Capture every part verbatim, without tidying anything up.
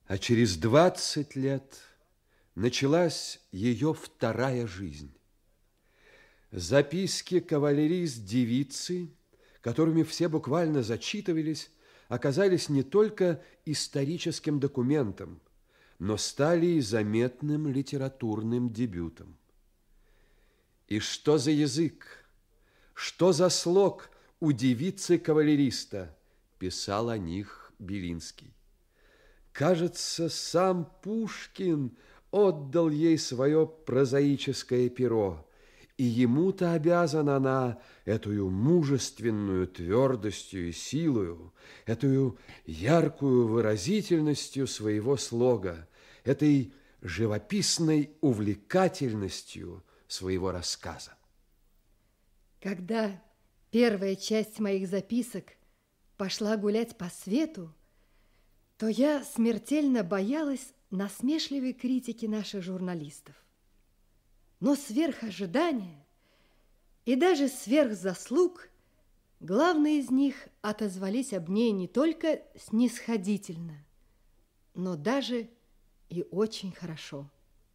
А через двадцать лет началась ее вторая жизнь. Записки кавалерист-девицы, которыми все буквально зачитывались, оказались не только историческим документом, но стали и заметным литературным дебютом. И что за язык, что за слог у девицы-кавалериста, писал о них Белинский. Кажется, сам Пушкин отдал ей свое прозаическое перо, и ему-то обязана она эту мужественную твердостью и силою, эту яркую выразительностью своего слога, этой живописной увлекательностью своего рассказа. Когда первая часть моих записок пошла гулять по свету, то я смертельно боялась насмешливой критики наших журналистов. Но сверх ожидания и даже сверх заслуг главные из них отозвались об ней не только снисходительно, но даже и очень хорошо.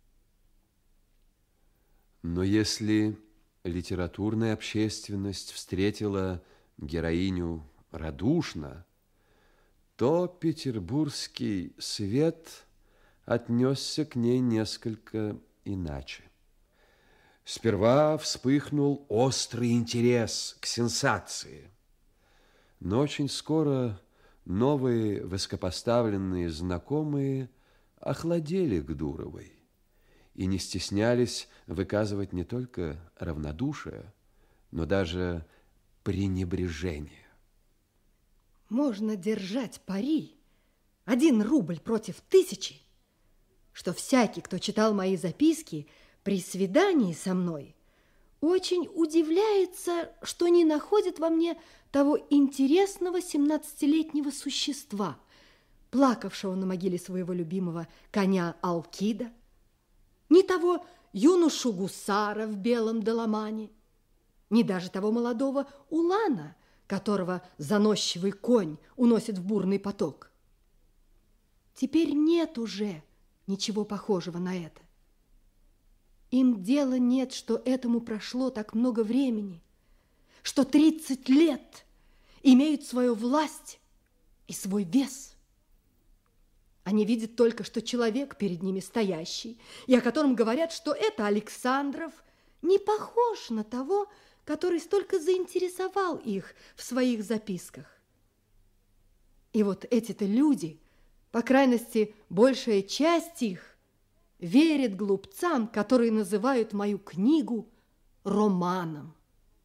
Но если литературная общественность встретила героиню радушно, то петербургский свет отнесся к ней несколько иначе. Сперва вспыхнул острый интерес к сенсации, но очень скоро новые высокопоставленные знакомые охладели к Дуровой и не стеснялись выказывать не только равнодушие, но даже пренебрежение. Можно держать пари, один рубль против тысячи, что всякий, кто читал мои записки при свидании со мной, очень удивляется, что не находит во мне того интересного семнадцатилетнего существа, плакавшего на могиле своего любимого коня Алкида, ни того юношу гусара в белом доломане, ни даже того молодого улана, которого заносчивый конь уносит в бурный поток. Теперь нет уже ничего похожего на это. Им дела нет, что этому прошло так много времени, что тридцать лет имеют свою власть и свой вес. Они видят только, что человек перед ними стоящий, и о котором говорят, что это Александров, не похож на того, который столько заинтересовал их в своих записках. И вот эти-то люди, по крайности, большая часть их, верит глупцам, которые называют мою книгу романом.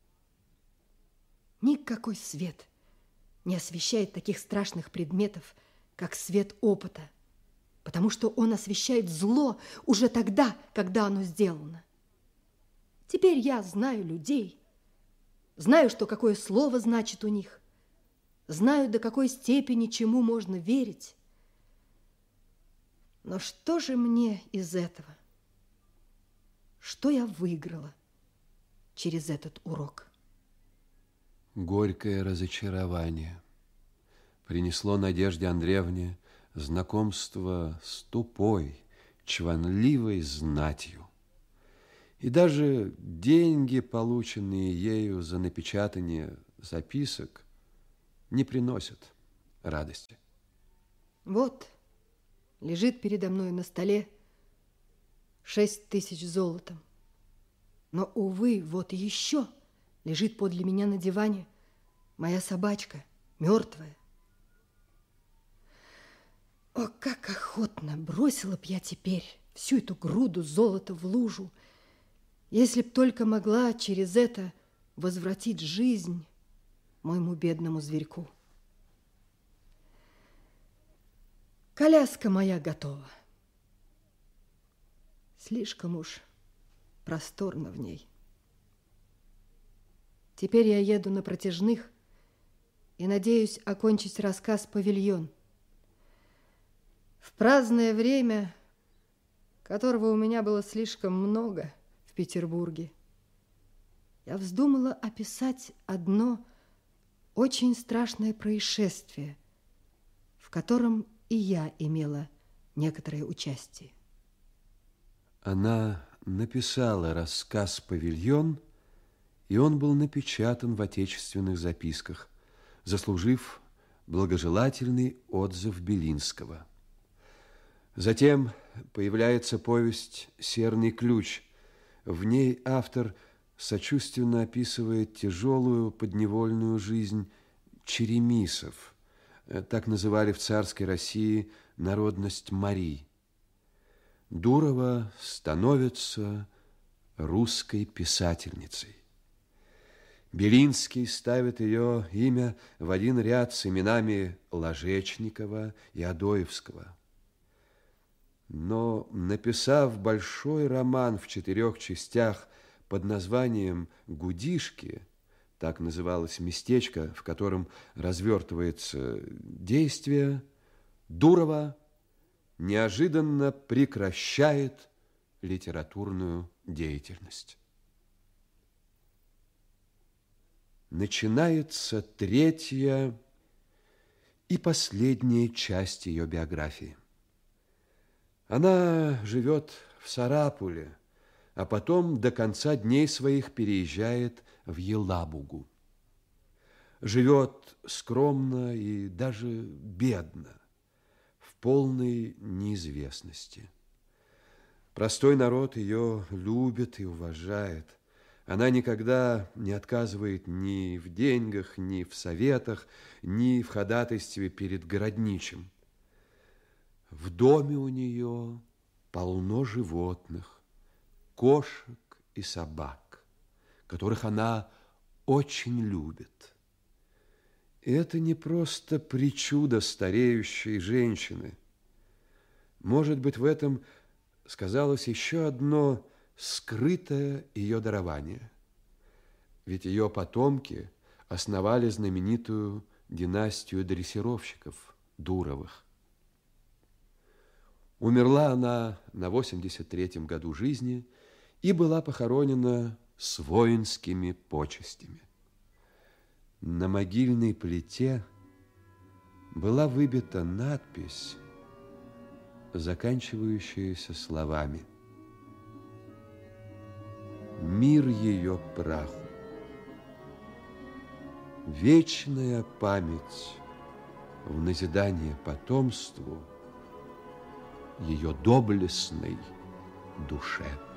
Никакой свет не освещает таких страшных предметов, как свет опыта, потому что он освещает зло уже тогда, когда оно сделано. Теперь я знаю людей, знаю, что какое слово значит у них, знаю, до какой степени чему можно верить. Но что же мне из этого? Что я выиграла через этот урок? Горькое разочарование принесло Надежде Андреевне знакомство с тупой, чванливой знатью. И даже деньги, полученные ею за напечатание записок, не приносят радости. Вот лежит передо мной на столе шесть тысяч золотом. Но, увы, вот еще лежит подле меня на диване моя собачка, мертвая. О, как охотно бросила б я теперь всю эту груду золота в лужу, если б только могла через это возвратить жизнь моему бедному зверьку. Коляска моя готова. Слишком уж просторно в ней. Теперь я еду на протяжных и надеюсь окончить рассказ «Павильон». В праздное время, которого у меня было слишком много в Петербурге, я вздумала описать одно очень страшное происшествие, в котором и я имела некоторое участие. Она написала рассказ «Павильон», и он был напечатан в отечественных записках, заслужив благожелательный отзыв Белинского. Затем появляется повесть «Серный ключ». В ней автор сочувственно описывает тяжелую подневольную жизнь черемисов. Так называли в царской России народность Мари. Дурова становится русской писательницей. Белинский ставит ее имя в один ряд с именами Ложечникова и Адоевского. Но, написав большой роман в четырех частях под названием «Гудишки», так называлось местечко, в котором развертывается действие, Дурова неожиданно прекращает литературную деятельность. Начинается третья и последняя часть ее биографии. Она живет в Сарапуле, а потом до конца дней своих переезжает в Елабугу. Живет скромно и даже бедно, в полной неизвестности. Простой народ ее любит и уважает. Она никогда не отказывает ни в деньгах, ни в советах, ни в ходатайстве перед городничим. В доме у нее полно животных, кошек и собак, которых она очень любит. И это не просто причуда стареющей женщины. Может быть, в этом сказалось еще одно скрытое ее дарование. Ведь ее потомки основали знаменитую династию дрессировщиков Дуровых. Умерла она на восемьдесят третьем году жизни и была похоронена с воинскими почестями. На могильной плите была выбита надпись, заканчивающаяся словами: «Мир ее праху, вечная память в назидание потомству ее доблестной душе».